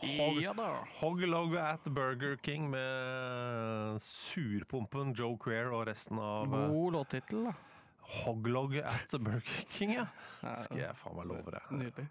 Ja da. Hoglog at Burger King med surpumpen Joe Queer og resten av God låttittel da. Hoglog at Burger King, ja. Skal jeg faen meg love det. Nydelig.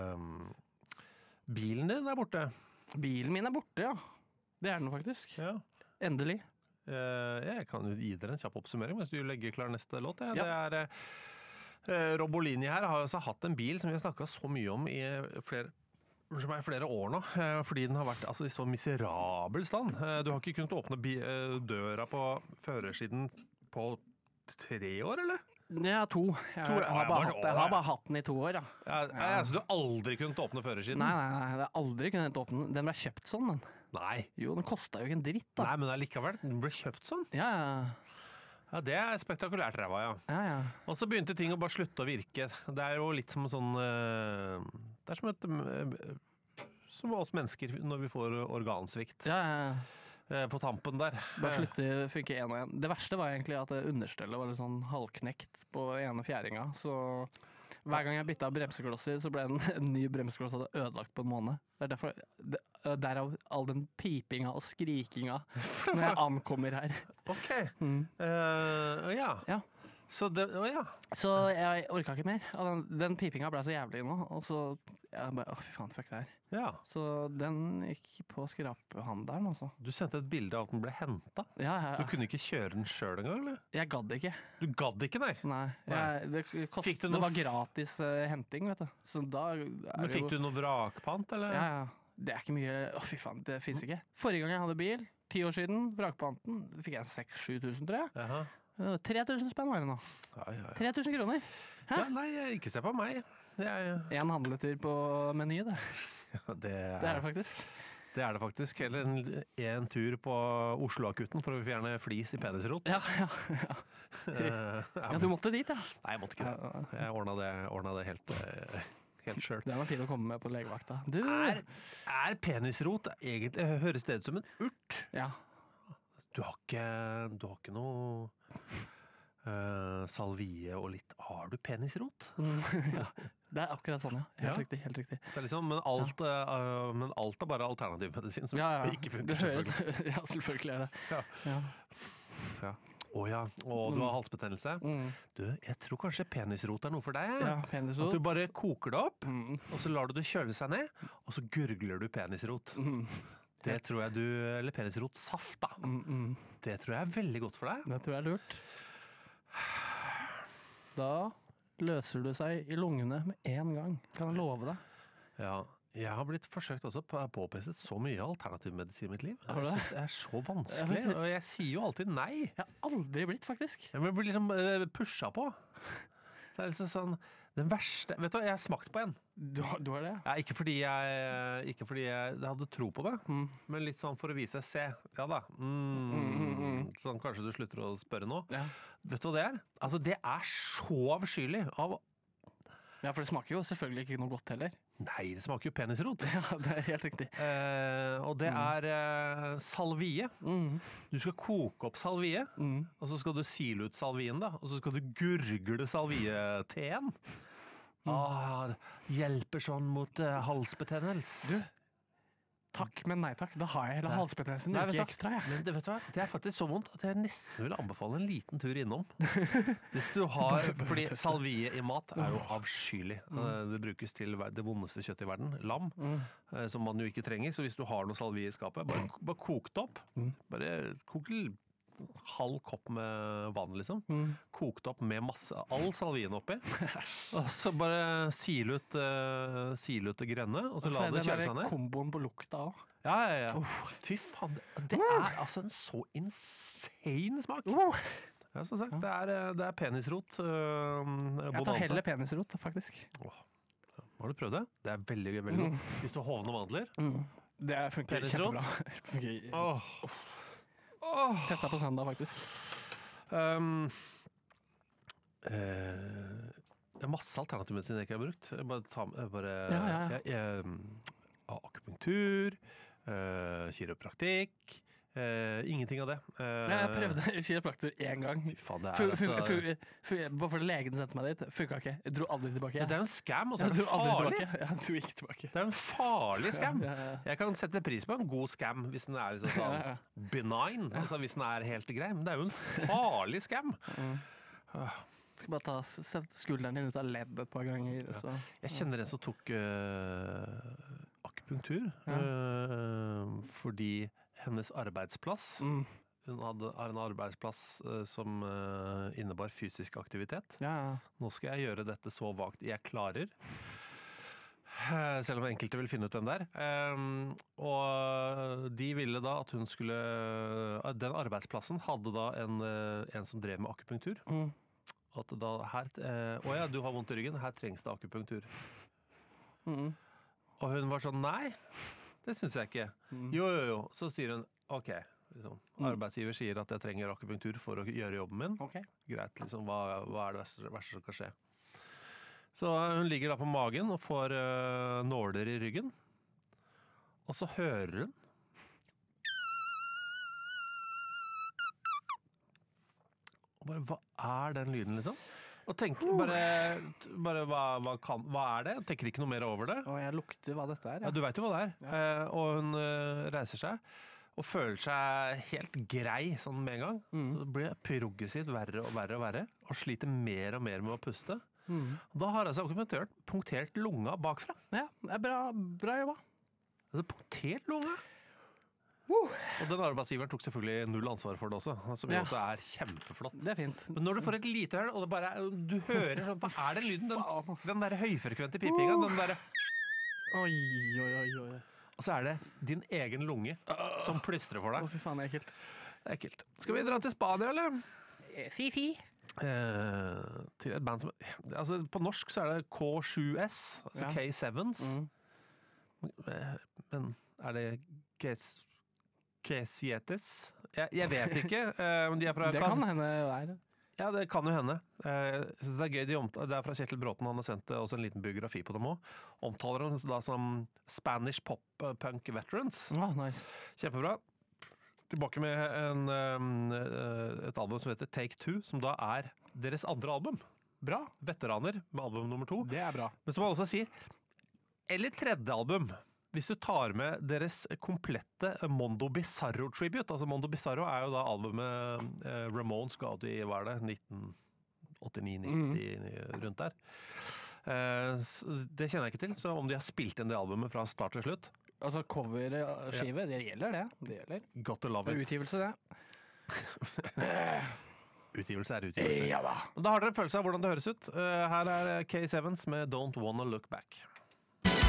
Bilen din er borte. Bilen min er borte, ja. Det er den faktisk. Ja. Endelig. Jeg kan jo gi dere en kjapp oppsummering hvis du legger klar neste låt. Ja. Ja. Det Robolini her har også hatt en bil som vi har snakket så mye om i flere år nå, fordi den har vært i så miserabel stand. Du har ikke kunnet åpne døra på førersiden på 3 år, eller? Ja, 2. Jeg har bare hatt den i 2 år, ja. Så du har aldri kunnet åpne førersiden? Nei, det har aldri kunnet åpne den. Den ble kjøpt sånn, den. Nei. Jo, den kostet jo ikke en dritt, da. Nei, men allikevel, den ble kjøpt sånn? Ja. Ja, det er spektakulært ræva, ja. Ja. Og så begynte ting å bare slutte å virke. Det er jo litt som sånn det er som oss mennesker når vi får organsvikt. Ja. På tampen der. Bare slutte å funke en og en. Det verste var egentlig at understellet var litt sånn halvknekt på ene fjæringa. Så hver gang jeg bytta bremseklosser, så ble en ny bremsekloss hadde ødelagt på en måned. Det er derfor derav all den pipinga og skrikinga når jeg ankommer her. Ok. Ja. Så Så jeg orka ikke mer. Og den pipinga ble så jævlig nå. Og så jeg bare, fy faen, fuck det her. Ja. Så den gikk på skrapehandelen, altså. Du sendte et bilde av at den ble hentet. Ja. Du kunne ikke kjøre den selv engang, eller? Jeg gadd ikke. Du gadd ikke, nei? Nei. Det var gratis henting, vet du. Så da Men fikk du noe vrakpant, eller? Ja. Det er ikke mye. Fy faen, det finnes ikke. Forrige gang jeg hadde bil, 10 år siden, vrakpanten, fikk jeg 6-7 tusen, tror jeg. Jaha. 3000 spenn var det nå. Ja. 3000 kroner. Hæ? Ja, nei, ikke se på meg. En handletur på Meny, det. Ja, det er det faktisk. Det er det faktisk. Eller en tur på Oslo-akutten for å fjerne flis i penisrot. Ja. Ja, du måtte dit, ja. Nei, jeg måtte ikke det. Jeg ordnet det helt selv. Det var fint å komme med på legevakta. Er penisrot egentlig, høres det ut som en urt? Ja. Du har ikke noe salvie og litt. Har du penisrot? Ja, det er akkurat sånn, ja. Helt riktig. Det er liksom, men alt er bare alternativmedisin som ikke funker. Selvfølgelig. Ja, selvfølgelig er det. Ja. Og du har halsbetennelse. Du, jeg tror kanskje penisrot er noe for deg. Ja, penisrot. At du bare koker det opp, og så lar du det kjøle seg ned, og så gurgler du penisrot. Det tror jeg eller penisrotsaft da. Det tror jeg er veldig godt for deg. Det tror jeg er lurt. Da løser du seg i lungene med en gang. Kan jeg love deg? Ja, jeg har blitt forsøkt også påpresset så mye alternativmedisin i mitt liv. Har du det? Jeg synes det er så vanskelig, og jeg sier jo alltid nei. Jeg har aldri blitt, faktisk. Jeg blir liksom pushet på. Det er liksom sånn, den verste. Vet du hva, jeg har smakt på en. Du har det? Ja, ikke fordi jeg hadde tro på det, men litt sånn for å vise, se, ja da, sånn kanskje du slutter å spørre nå. Ja. Vet du hva det er? Altså, det er så avskyelig Ja, for det smaker jo selvfølgelig ikke noe godt heller. Nei, det smaker jo penisrot. Ja, det er helt riktig. Og det er salvie. Du skal koke opp salvie, og så skal du sile ut salvien da, og så skal du gurgle salvieteen. Hjelper sånn mot halsbetennelse. Takk, men nei takk. Da har jeg hele halsbetennelsen en uke ekstra. Men vet du hva? Det er faktisk så vondt at jeg nesten vil anbefale en liten tur innom. Hvis du fordi salvie i mat er jo avskyelig. Det brukes til det vondeste kjøttet i verden, lam, som man jo ikke trenger. Så hvis du har noe salvie i skapet, bare kok det opp. Bare kok halv kopp med vann, liksom. Kokt opp med all salvien oppi. Og så bare sil ut det grønne, og så la det kjøle seg ned. Den er komboen på lukta også. Ja. Fy faen, det er altså en så insane smak. Ja, som sagt, det er penisrot. Jeg tar heller penisrot, faktisk. Har du prøvd det? Det er veldig, veldig godt. Hvis du hovner mandler. Det funker kjempebra. Testet på søndag, faktisk. Det er masse alternativmedisin jeg ikke har brukt. Akupunktur, kiropraktikk, Ingenting av det. Jeg prøvde kiropraktor 1 gang. Fy faen, det er Bare fordi legen sendte meg dit, funka ikke. Jeg dro aldri tilbake. Det er jo en scam, og så er Jeg det dro aldri farlig. tilbake. Jeg dro ikke tilbake. Det er en farlig scam. Ja. Jeg kan sette pris på en god scam hvis den er liksom sånn benign, altså hvis den er helt grei, men det er jo en farlig scam. Skal bare sette skulderen din ut av ledd et par ganger. Så. Jeg kjenner en som tok akupunktur fordi hennes arbeidsplass hun har en arbeidsplass som innebar fysisk aktivitet. Ja. Nå skal jeg gjøre dette så vagt jeg klarer. Selv om enkelte vil finne ut hvem det er. Og de ville da at hun skulle den arbeidsplassen hadde da en som drev med akupunktur. At da her ja, du har vondt i ryggen, her trengs det akupunktur. Og hun var sånn, nei, det synes jeg ikke. Jo. Så sier hun, ok, liksom, arbeidsgiver sier at jeg trenger akupunktur for å gjøre jobben min. Okay. Greit, liksom, hva er det verste som kan skje? Så hun ligger da på magen og får nåler i ryggen. Og så hører hun og bare, hva er den lyden liksom? Og tenker bare hva er det? Tenker ikke noe mer over det. Og jeg lukter hva dette er. Ja, du vet jo hva det er. Ja. Og hun reiser seg og føler seg helt grei sånn med en gang. Så det blir progressivt verre og verre og verre, og sliter mer og mer med å puste. Da har altså punktert lunga bakfra. Ja, det er bra jobba. Altså punktert lunga. Og den arbeidsgiveren tok selvfølgelig null ansvar for det også, som jo også er kjempeflott. Det er fint. Men når du får et lite høl, og det bare du hører sånn, hva er den lyden? Den der høyfrekvente pipinga, den der Oi. Og så er det din egen lunge som plystrer for deg. Fy faen, det er ekkelt. Det er ekkelt. Skal vi dra til Spania, eller? Fifi. Til et band som altså på norsk så er det K7S, altså K7s. Men er det Kesietes? Jeg vet ikke. Men de er fra det kan hende være. Ja, det kan jo hende. Jeg synes det er gøy. Det er fra Kjetil Bråten, han har sendt også en liten biografi på dem også. Omtaler dem da som Spanish pop-punk veterans. Nice. Kjempebra. Tilbake med et album som heter Take Two, som da er deres andre album. Bra. Veteraner med album nummer 2. Det er bra. Men som man også sier, eller tredje album, hvis du tar med deres komplette Mondo Bizarro tribute. Altså Mondo Bizarro er jo da albumet Ramones ga ut i, hva er det, 1989-90 rundt der. Det kjenner jeg ikke til, så om de har spilt inn det albumet fra start til slutt. Altså cover-skive, det gjelder det. Det gjelder. Got to love it. Utgivelse, det. Utgivelse er utgivelse. Ja da. Da har dere en følelse av hvordan det høres ut. Her er K7s med Don't Wanna Look Back.